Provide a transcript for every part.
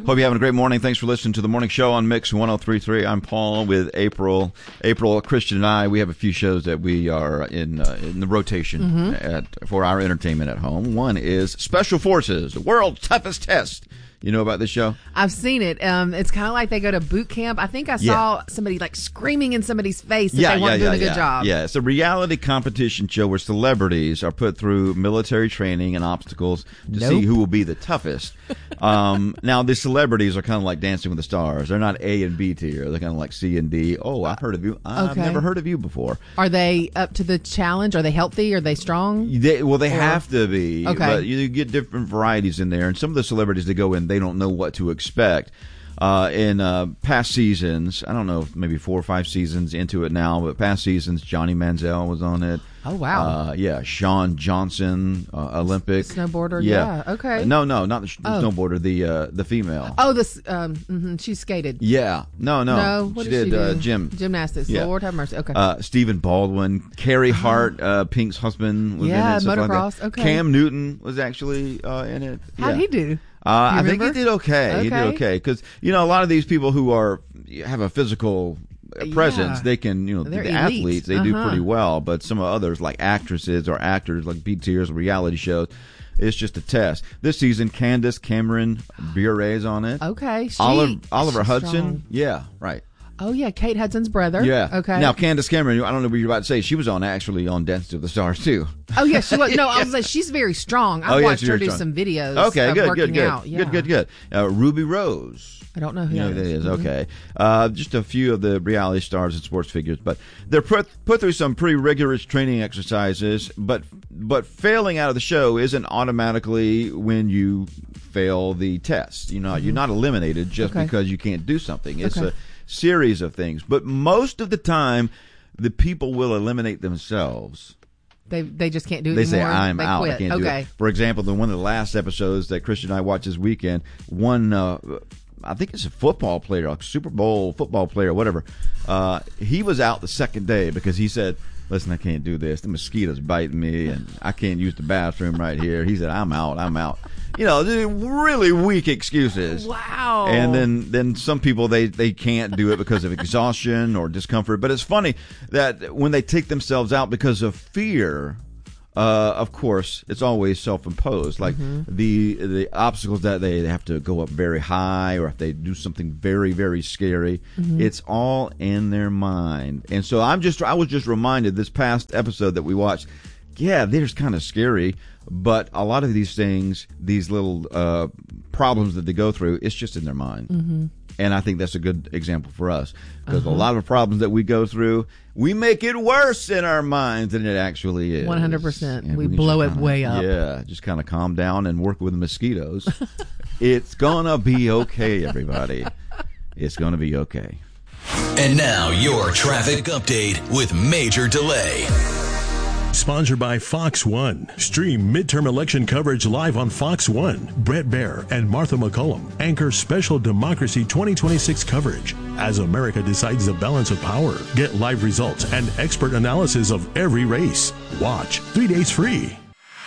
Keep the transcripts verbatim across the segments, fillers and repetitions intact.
Hope you're having a great morning. Thanks for listening to the morning show on Mix one oh three point three. I'm Paul with April. April, Christian, and I, we have a few shows that we are in uh, in the rotation mm-hmm. at for our entertainment at home. One is Special Forces, the world's toughest test. You know about this show? I've seen it. Um, it's kind of like they go to boot camp. I think I saw yeah. somebody like screaming in somebody's face that yeah, they weren't yeah, doing yeah, a good yeah. job. Yeah, it's a reality competition show where celebrities are put through military training and obstacles to nope. see who will be the toughest. um, now, the celebrities are kind of like Dancing with the Stars. They're not A and B tier. They're kind of like C and D. Oh, I've heard of you. I've okay. never heard of you before. Are they up to the challenge? Are they healthy? Are they strong? They, well, they or? have to be. Okay. But you get different varieties in there. And some of the celebrities that go in, they don't know what to expect. Uh, in uh, past seasons, I don't know, maybe four or five seasons into it now, but past seasons, Johnny Manziel was on it. Oh, wow. Uh, yeah, Shawn Johnson, uh, Olympic. The snowboarder, yeah. yeah. Okay. Uh, no, no, not the, the oh. snowboarder, the uh, the female. Oh, this, um, mm-hmm, she skated. Yeah. No, no. No, what she did, did she do? Uh, gym. Gymnastics. Yeah. Lord have mercy. Okay. Uh, Stephen Baldwin, Carrie Hart, uh, Pink's husband was yeah, in it. Yeah, motocross. Like okay. Cam Newton was actually uh, in it. How'd yeah. he do? Uh, I think he did okay. okay. He did okay because you know a lot of these people who are have a physical presence, yeah. they can you know They're the elite. athletes they uh-huh. do pretty well. But some of others like actresses or actors like B tiers reality shows, it's just a test. This season, Candace Cameron Bure is on it. Okay, she, Oliver, Oliver Hudson. Strong. Yeah, right. Oh, yeah, Kate Hudson's brother. Yeah. Okay. Now, Candace Cameron, I don't know what you're about to say. She was on actually on Dancing with the Stars, too. Oh, yeah, she was. No, I was like, she's very strong. I've oh, yeah, watched her do strong. some videos okay, of good, working good, good. out. Yeah. Good, good, good. Uh, Ruby Rose. I don't know who you know that that is. is. Mm-hmm. Okay. Uh, just a few of the reality stars and sports figures, but they're put put through some pretty rigorous training exercises. But but failing out of the show isn't automatically when you fail the test. You know, mm-hmm. you're not eliminated just okay. because you can't do something. It's okay. a series of things. But most of the time, the people will eliminate themselves. They they just can't do it they anymore. They say, I'm they out. Quit. I can't okay. do it. For example, the one of the last episodes that Christian and I watched this weekend, one, uh, I think it's a football player, like Super Bowl football player, whatever. Uh, he was out the second day because he said, listen, I can't do this. The mosquitoes biting me, and I can't use the bathroom right here. He said, I'm out. I'm out. You know, really weak excuses. Wow. And then, then some people, they, they can't do it because of exhaustion or discomfort. But it's funny that when they take themselves out because of fear, uh, of course, it's always self-imposed. Like mm-hmm. the the obstacles that they have to go up very high, or if they do something very, very scary, mm-hmm. it's all in their mind. And so I'm just I was just reminded this past episode that we watched, yeah, they're just kind of scary, but a lot of these things, these little uh, problems that they go through, it's just in their mind. Mm-hmm. And I think that's a good example for us because uh-huh. a lot of problems that we go through, we make it worse in our minds than it actually is. one hundred percent. And we, we blow it kinda, way up. Yeah, just kind of calm down and work with the mosquitoes. It's going to be okay, everybody. It's going to be okay. And now your traffic update with Major Delay. Sponsored by Fox One. Stream midterm election coverage live on Fox One. Brett Baer and Martha McCullum anchor special Democracy twenty twenty-six coverage as America decides the balance of power. Get live results and expert analysis of every race. Watch three days free.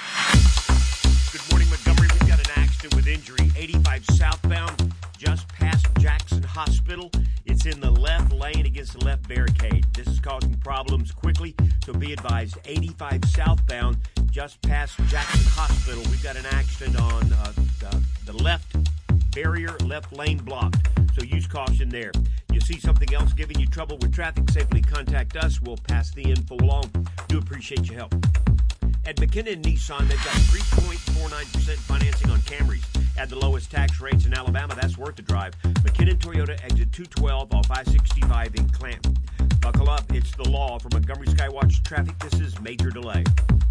Good morning, Montgomery. We've got an accident with injury. eighty-five southbound, just past Jackson Hospital. It's in the left lane against the left barricade. This is causing problems quickly, so be advised. eighty-five southbound, just past Jackson Hospital. We've got an accident on uh, the, the left barrier, left lane blocked. So use caution there. You see something else giving you trouble with traffic, safely contact us. We'll pass the info along. Do appreciate your help. At McKinnon Nissan, they've got three point four nine percent financing on Camrys. At the lowest tax rates in Alabama, that's worth the drive. McKinnon Toyota, exit two twelve off I sixty-five in Clanton. Buckle up, it's the law. For Montgomery Skywatch Traffic, this is Major Delay.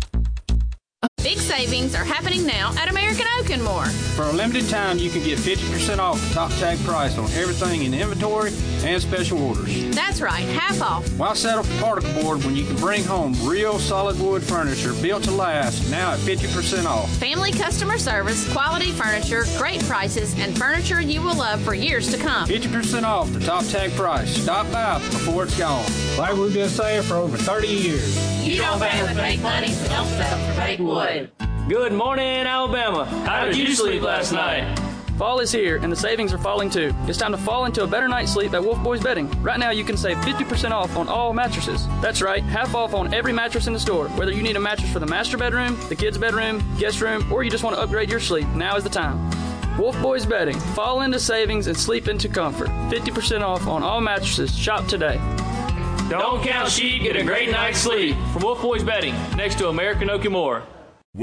Big savings are happening now at American Oak and More. For a limited time, you can get fifty percent off the top tag price on everything in inventory and special orders. That's right, half off. Why settle for particle board when you can bring home real solid wood furniture built to last, now at fifty percent off? Family customer service, quality furniture, great prices, and furniture you will love for years to come. fifty percent off the top tag price. Stop by before it's gone. Like we've been saying for over thirty years. You don't pay with fake money, so don't settle for fake wood. Good morning, Alabama. How did you sleep last night? Fall is here, and the savings are falling too. It's time to fall into a better night's sleep at Wolf Boys Bedding. Right now, you can save fifty percent off on all mattresses. That's right, half off on every mattress in the store. Whether you need a mattress for the master bedroom, the kids' bedroom, guest room, or you just want to upgrade your sleep, now is the time. Wolf Boys Bedding. Fall into savings and sleep into comfort. fifty percent off on all mattresses. Shop today. Don't count sheep, get a great night's sleep. From Wolf Boys Bedding, next to American Oak and More.